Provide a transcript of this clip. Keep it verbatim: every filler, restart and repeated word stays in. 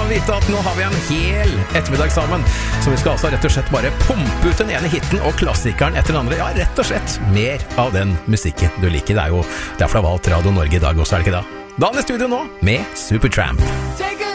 vite at nå har vi en hel ettermiddag sammen, så vi skal altså rett og slett bare pumpe ut den ene hitten og klassikeren etter den andre. Ja, rett og slett mer av den musikken du liker. Det er jo derfor det har valgt Radio Norge i dag også, er det ikke da? Dan i studio nå med Supertramp. Take